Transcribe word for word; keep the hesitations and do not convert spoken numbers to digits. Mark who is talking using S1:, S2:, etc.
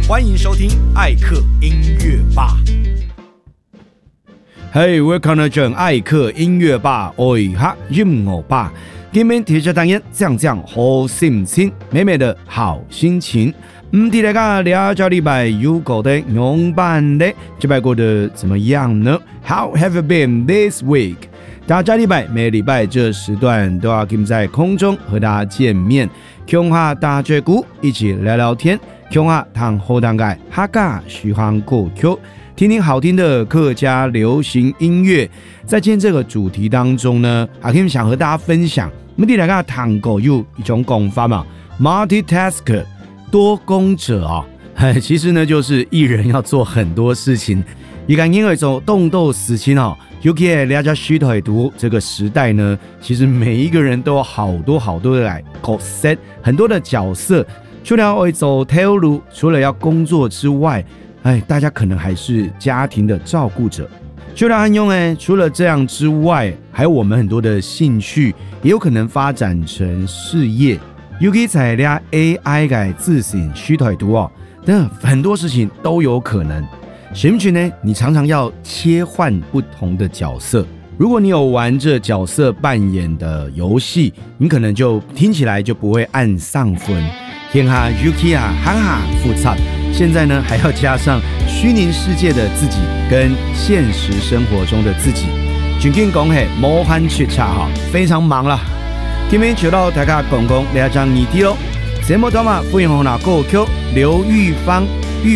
S1: 欢迎收听艾克音乐吧。
S2: Hey, welcome to 艾克音乐吧，我是音乐吧。今天提出单元讲讲好心情，美美的好心情。唔知大家了解礼拜有过的用版的，这拜过得怎么样呢 ？How have you been this week？ 大家礼拜每礼拜这时段都要跟在空中和大家见面，共下大嘴鼓一起聊聊天，共下谈后当盖哈嘎徐行过秋。听听好听的客家流行音乐，在今天这个主题当中呢，阿 Kim 想和大家分享，我们第两个谈过有一种讲法嘛 ，multitasker 多工者啊、哦，其实呢就是艺人要做很多事情，一个因为种动斗事情哦，尤其大家需要读这个时代呢，其实每一个人都有好多好多的来角色，很多的角色，除了要走跳路，除了要工作之外。哎，大家可能还是家庭的照顾者。就让安用哎，除了这样之外，还有我们很多的兴趣，也有可能发展成事业。尤其在俩 A I 嘅自行需台读哦，但很多事情都有可能。甚至呢，你常常要切换不同的角色。如果你有玩这角色扮演的游戏，你可能就听起来就不会按上分。天下 Yuki 啊，哈哈复杂。现在呢，还要加上虚拟世界的自己跟现实生活中的自己，全经讲係魔幻出差哈，非常忙啦。今天就到大家講講兩張議題咯。節目中嘛，歡迎我拿歌曲劉玉芳